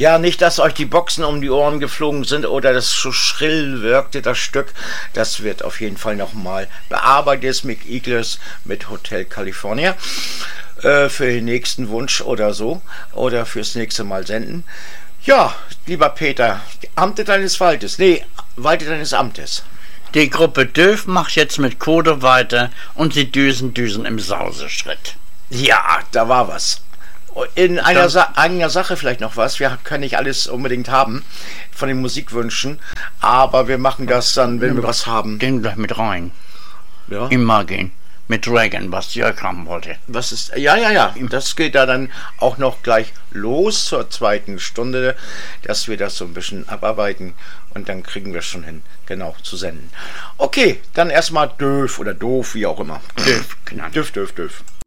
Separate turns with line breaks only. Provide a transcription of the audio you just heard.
Ja, nicht, dass euch die Boxen um die Ohren geflogen sind oder das so schrill wirkte, das Stück. Das wird auf jeden Fall nochmal bearbeitet. Mick Eagles mit Hotel California. Für den nächsten Wunsch oder so. Oder fürs nächste Mal senden. Ja, lieber Peter, Amte deines Waldes. Nee, Walde deines Amtes.
Die Gruppe Döf macht jetzt mit Code weiter und sie düsen im Sauseschritt.
Ja, da war was. In einer Sache vielleicht noch was. Wir können nicht alles unbedingt haben von den Musikwünschen, aber wir machen das dann, wenn wir was haben.
Den gleich mit rein.
Ja.
Immer gehen. Mit Dragon, was Jörg haben wollte.
Was ist? Ja. Das geht da dann auch noch gleich los zur zweiten Stunde, dass wir das so ein bisschen abarbeiten und dann kriegen wir es schon hin, genau, zu senden. Okay, dann erstmal Döf oder Doof, wie auch immer.
Döf genannt.
Döf.